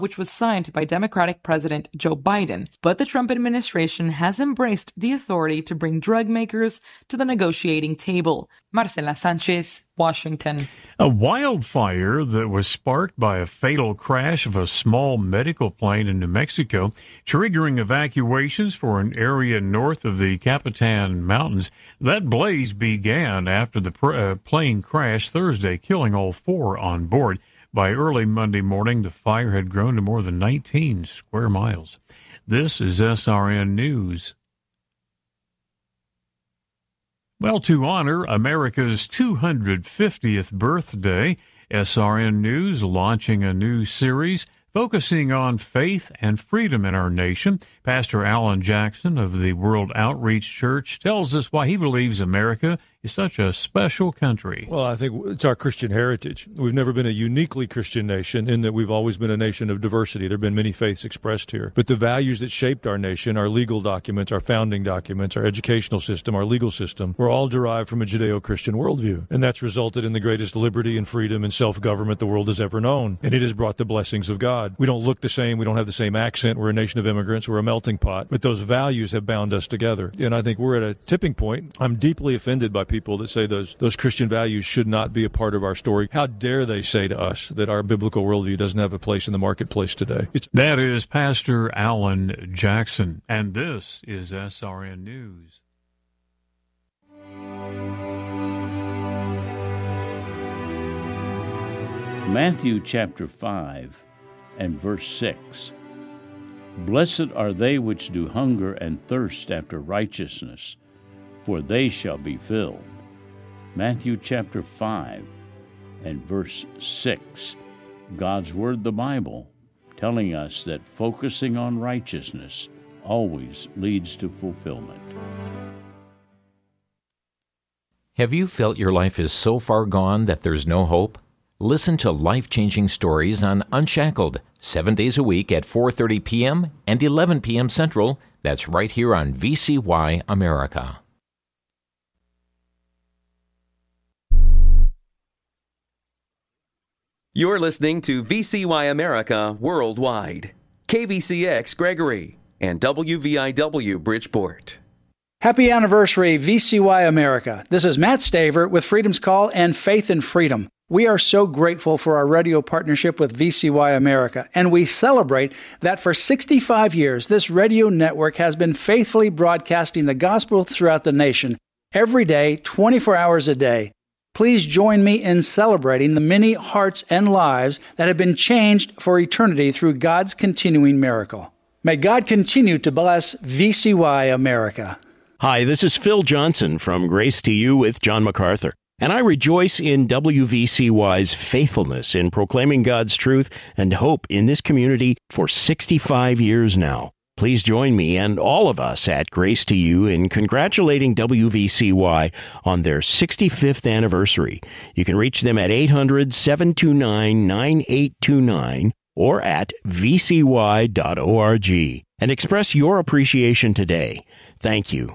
which was signed by Democratic President Joe Biden. But the Trump administration has embraced the authority to bring drug makers to the negotiating table. Marcela Sanchez, Washington. A wildfire that was sparked by a fatal crash of a small medical plane in New Mexico, triggering evacuations for an area north of the Capitan Mountains. That blaze began after the plane crashed Thursday, killing all 4 on board. By early Monday morning, the fire had grown to more than 19 square miles. This is SRN News. Well, to honor America's 250th birthday, SRN News launching a new series focusing on faith and freedom in our nation. Pastor Alan Jackson of the World Outreach Church tells us why he believes America is such a special country. Well, I think it's our Christian heritage. We've never been a uniquely Christian nation in that we've always been a nation of diversity. There have been many faiths expressed here. But the values that shaped our nation, our legal documents, our founding documents, our educational system, our legal system, were all derived from a Judeo-Christian worldview. And that's resulted in the greatest liberty and freedom and self-government the world has ever known. And it has brought the blessings of God. We don't look the same. We don't have the same accent. We're a nation of immigrants. We're a melting pot. But those values have bound us together. And I think we're at a tipping point. I'm deeply offended by people that say those Christian values should not be a part of our story. How dare they say to us that our biblical worldview doesn't have a place in the marketplace today? That is Pastor Alan Jackson, and this is SRN News. Matthew chapter 5 and verse 6. Blessed are they which do hunger and thirst after righteousness, for they shall be filled. Matthew chapter 5 and verse 6. God's Word, the Bible, telling us that focusing on righteousness always leads to fulfillment. Have you felt your life is so far gone that there's no hope? Listen to life-changing stories on Unshackled, 7 days a week at 4:30 p.m. and 11 p.m. Central. That's right here on VCY America. You're listening to VCY America Worldwide, KVCX Gregory, and WVIW Bridgeport. Happy anniversary, VCY America. This is Matt Staver with Freedom's Call and Faith in Freedom. We are so grateful for our radio partnership with VCY America, and we celebrate that for 65 years, this radio network has been faithfully broadcasting the gospel throughout the nation, every day, 24 hours a day. Please join me in celebrating the many hearts and lives that have been changed for eternity through God's continuing miracle. May God continue to bless VCY America. Hi, this is Phil Johnson from Grace to You with John MacArthur, and I rejoice in WVCY's faithfulness in proclaiming God's truth and hope in this community for 65 years now. Please join me and all of us at Grace to You in congratulating WVCY on their 65th anniversary. You can reach them at 800-729-9829 or at vcy.org and express your appreciation today. Thank you.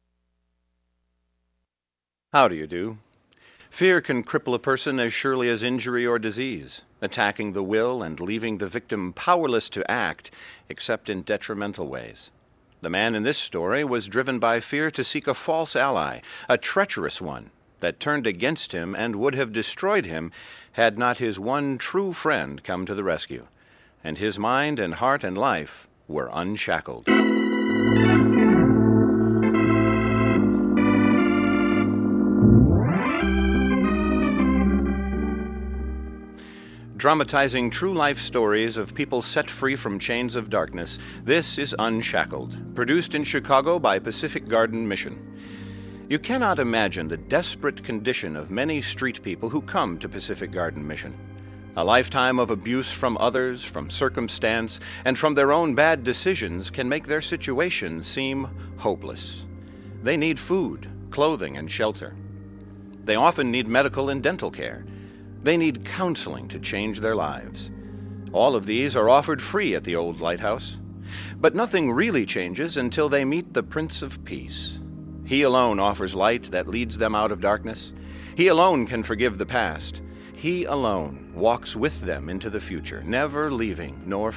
How do you do? Fear can cripple a person as surely as injury or disease, attacking the will and leaving the victim powerless to act except in detrimental ways. The man in this story was driven by fear to seek a false ally, a treacherous one that turned against him and would have destroyed him had not his one true friend come to the rescue, and his mind and heart and life were unshackled. Dramatizing true life stories of people set free from chains of darkness, this is Unshackled, produced in Chicago by Pacific Garden Mission. You cannot imagine the desperate condition of many street people who come to Pacific Garden Mission. A lifetime of abuse from others, from circumstance, and from their own bad decisions can make their situation seem hopeless. They need food, clothing, and shelter. They often need medical and dental care. They need counseling to change their lives. All of these are offered free at the Old Lighthouse. But nothing really changes until they meet the Prince of Peace. He alone offers light that leads them out of darkness. He alone can forgive the past. He alone walks with them into the future, never leaving nor